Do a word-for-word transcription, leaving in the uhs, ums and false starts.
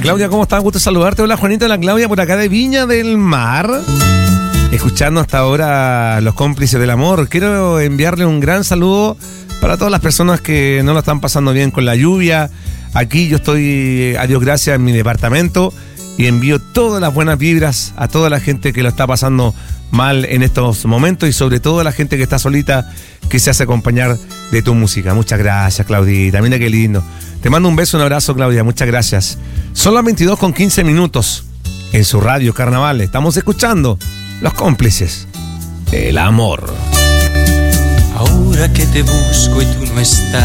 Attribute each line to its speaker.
Speaker 1: Claudia, ¿cómo estás? Gusto saludarte. Hola, Juanita, la Claudia por acá de Viña del Mar. Escuchando hasta ahora Los Cómplices del Amor. Quiero enviarle un gran saludo para todas las personas que no lo están pasando bien con la lluvia. Aquí yo estoy, a Dios gracias, en mi departamento y envío todas las buenas vibras a toda la gente que lo está pasando mal en estos momentos y sobre todo a la gente que está solita, que se hace acompañar de tu música. Muchas gracias, Claudita. Mira qué lindo. Te mando un beso, un abrazo, Claudia. Muchas gracias. Son las veintidós con quince minutos en su radio Carnaval. Estamos escuchando Los Cómplices del Amor.
Speaker 2: Ahora que te busco y tú no estás,